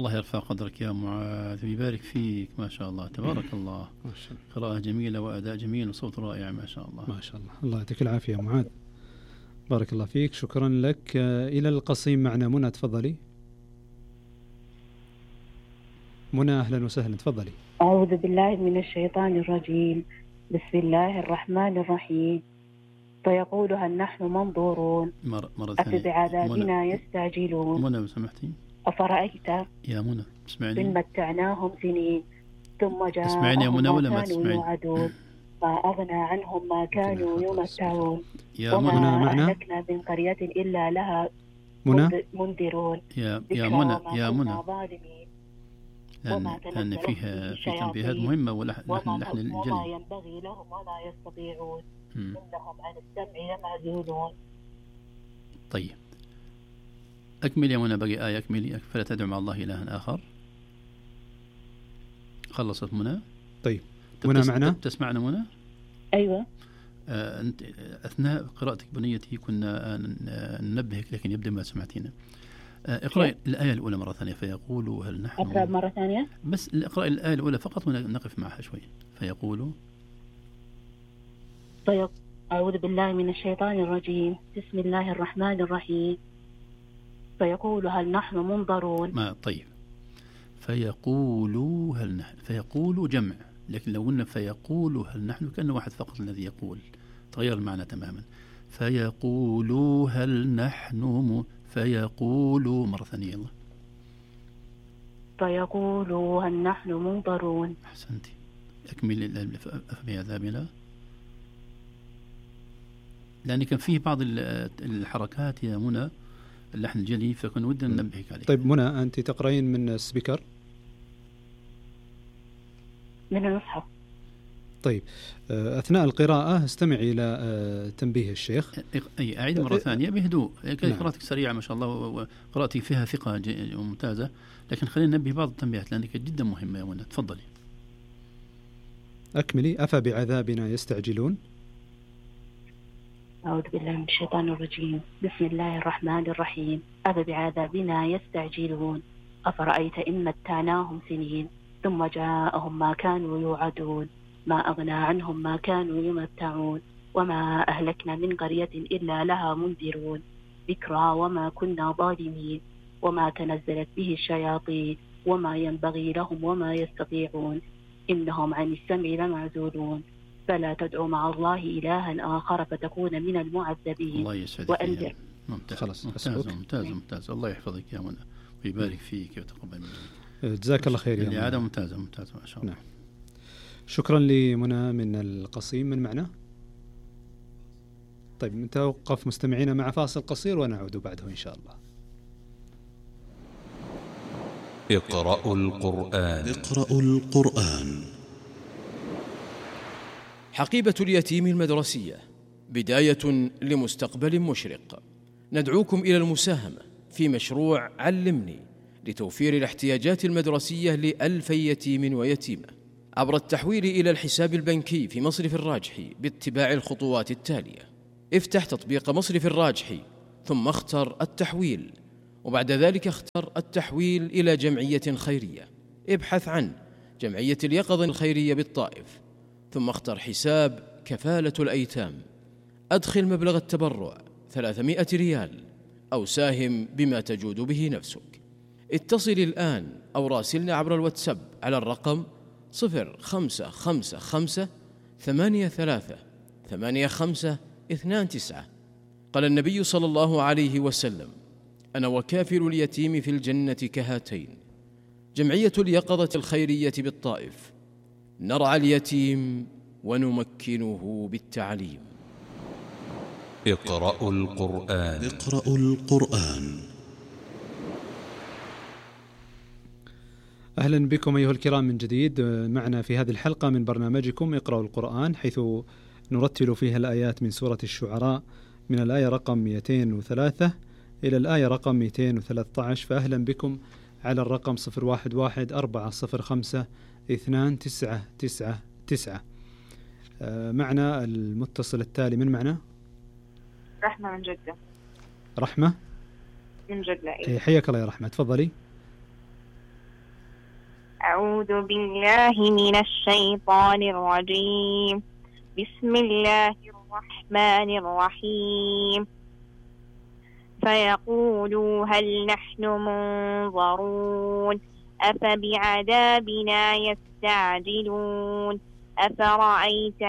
الله يرفع قدرك يا معاذ ويبارك فيك، ما شاء الله تبارك الله، ما شاء الله. قراءة جميلة وأداء جميل وصوت رائع ما شاء الله. ما شاء الله، الله يعطيك العافية يا معاذ، بارك الله فيك، شكرا لك. إلى القصيم معنا منى، تفضلي. منى أهلا وسهلا، تفضلي. أعوذ بالله من الشيطان الرجيم. بسم الله الرحمن الرحيم. فيقول هل نحن منظورون مرة ثانية. أفبعذابنا يستعجلون. منى سمحتي أفرأيت يا منى، اسمعني. إن متعناهم سنين ثم اسمعيني يا منى جاءهم ولا ما ما كانوا تسمعين؟ يوعدون ما أغنى عنهم ما كانوا يمتعون يا منى. وما أهلكنا من قرية إلا لها منذرون. يا منى يا منى، ظالمين. لأن فيها في تنبيهات مهمة ولحن الجلي. وما ينبغي لهم وما يستطيعون إنهم عن السمع لمعزولون. طيب أكمل يا منى، بقي آية أكملي. فلا تدعو مع الله إلها آخر. خلصت منى؟ طيب منى معنا؟ تسمعنا منى؟ أيوة. أنت أثناء قراءتك بنيتي كنا ننبهك لكن يبدو ما سمعتينا. اقرأ الآية الأولى مرة ثانية. فيقولوا هل نحن. أقرأ مرة ثانية؟ بس اقرأ الآية الأولى فقط ونقف معها شوي. فيقولوا. أعوذ بالله من الشيطان الرجيم. بسم الله الرحمن الرحيم. فيقول هل نحن منظرون. ما طيب. فيقولوا هل نحن، فيقولوا جمع، لكن لو قلنا فيقولوا هل نحن كان واحد فقط الذي يقول، تغير المعنى تماما. فيقولوا هل نحن فيقولوا مرة ثانية. يلا. فيقولوا هل نحن منظرون. أحسنتي. أكمل. أفبعذابنا، لأن كان فيه بعض الحركات يا منى اللحن الجلي، فكان ودنا ننبهك عليه. طيب منى، أنت تقرأين من السبيكر؟ من المصحف. طيب أثناء القراءة استمعي إلى تنبيه الشيخ. أعيد مرة ثانية بهدوء. قراءتك سريعة ما شاء الله، وقراءتك فيها ثقة ممتازة، لكن خلينا ننبه بعض التنبيهات لأنك جدا مهمة يا منى. تفضلي. أكملي. أفبعذابنا يستعجلون. أعوذ بالله من الشيطان الرجيم. بسم الله الرحمن الرحيم. أفبعذابنا يستعجلون أفرأيت إن متعناهم سنين ثم جاءهم ما كانوا يوعدون ما أغنى عنهم ما كانوا يمتعون وما أهلكنا من قرية إلا لها منذرون ذكرى وما كنا ظالمين وما تنزلت به الشياطين وما ينبغي لهم وما يستطيعون إنهم عن السمع لمعزولون فلا تدعوا مع الله إلها آخر فتكون من المعذبين. الله يسعدك. وأنذر. ممتاز. خلاص. ممتاز. الله يحفظك يا منى ويبارك فيك ويتقبل منك. جزاك الله خير يا منى. الإعادة ممتازة ما شاء الله. نعم. شكرا لمنى من القصيم. من معنا؟ طيب نتوقف مستمعينا مع فاصل قصير ونعود بعده إن شاء الله. اقرأوا القرآن. حقيبة اليتيم المدرسية، بداية لمستقبل مشرق. ندعوكم إلى المساهمة في مشروع علمني لتوفير الاحتياجات المدرسية ل1000 يتيم ويتيمة عبر التحويل إلى الحساب البنكي في مصرف الراجحي باتباع الخطوات التالية. افتح تطبيق مصرف الراجحي ثم اختر التحويل، وبعد ذلك اختر التحويل إلى جمعية خيرية. ابحث عن جمعية اليقظة الخيرية بالطائف ثم اختر حساب كفالة الأيتام. أدخل مبلغ التبرع 300 ريال أو ساهم بما تجود به نفسك. اتصل الآن أو راسلنا عبر الواتساب على الرقم 0555 83 85 29. قال النبي صلى الله عليه وسلم: أنا وكافل اليتيم في الجنة كهاتين. جمعية اليقظة الخيرية بالطائف، نرعى اليتيم ونمكنه بالتعليم. اقرأوا القرآن. أهلا بكم أيها الكرام من جديد معنا في هذه الحلقة من برنامجكم اقرأوا القرآن، حيث نرتل فيها الآيات من سورة الشعراء من الآية رقم 203 إلى الآية رقم 213. فأهلا بكم على الرقم 0114052999. معنا المتصل التالي. من معنا؟ رحمة من جدة. رحمة من جدة. حياك الله يا رحمة، تفضلي. أعوذ بالله من الشيطان الرجيم. بسم الله الرحمن الرحيم. فيقولوا هل نحن منظرون أفبعذابنا يستعجلون أفرأيت